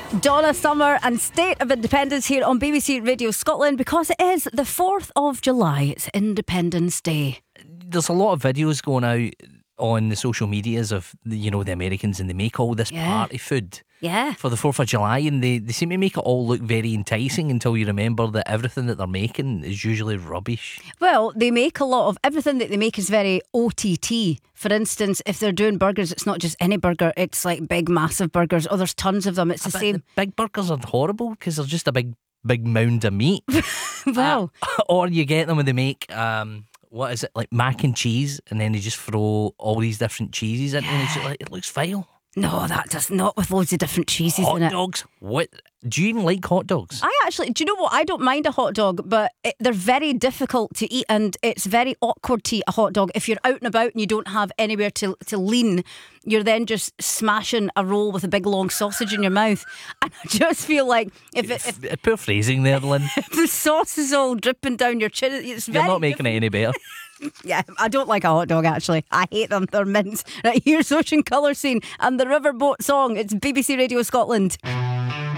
Donna Summer and State of Independence here on BBC Radio Scotland, because it is the 4th of July. It's Independence Day. There's a lot of videos going out on the social medias of the Americans, and they make all this party food for the 4th of July, and they seem to make it all look very enticing until you remember that everything that they're making is usually rubbish. Well, they make a lot of everything that they make is very OTT. For instance, if they're doing burgers, it's not just any burger, it's like big massive burgers. Oh, there's tons of them. It's the same. The big burgers are horrible because they're just a big mound of meat. Well, or you get them when they make what is it, like mac and cheese, and then they just throw all these different cheeses in, and it's just like, it looks vile. No, that does not, with loads of different cheeses in it. Hot dogs? What? Do you even like hot dogs? I actually, do you know what? I don't mind a hot dog, but they're very difficult to eat, and it's very awkward to eat a hot dog. If you're out and about and you don't have anywhere to lean, you're then just smashing a roll with a big long sausage in your mouth. And I just feel like if poor phrasing there, Lynn. if the sauce is all dripping down your chin, it's very You're not making it any better. Yeah, I don't like a hot dog, actually. I hate them. They're mince. Right, here's Ocean Colour Scene and the Riverboat Song. It's BBC Radio Scotland.